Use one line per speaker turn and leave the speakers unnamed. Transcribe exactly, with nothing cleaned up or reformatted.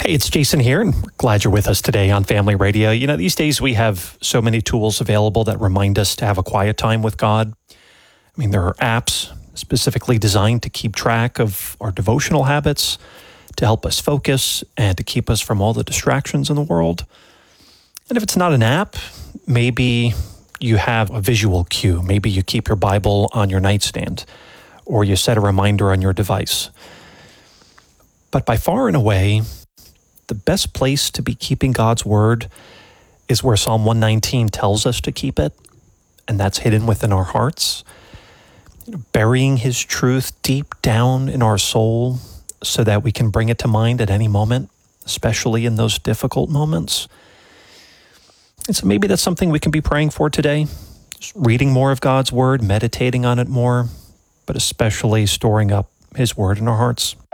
It's Jason here, and we're glad you're with us today on Family Radio. You know, these days we have so many tools available that remind us to have a quiet time with God. I mean, there are apps specifically designed to keep track of our devotional habits, to help us focus, and to keep us from all the distractions in the world. And if it's not an app, maybe you have a visual cue. Maybe you keep your Bible on your nightstand, or you set a reminder on your device. But by far and away, the best place to be keeping God's Word is where Psalm one nineteen tells us to keep it, and that's hidden within our hearts, you know, burying His truth deep down in our soul so that we can bring it to mind at any moment, especially in those difficult moments. And so maybe that's something we can be praying for today, just reading more of God's Word, meditating on it more, but especially storing up His Word in our hearts.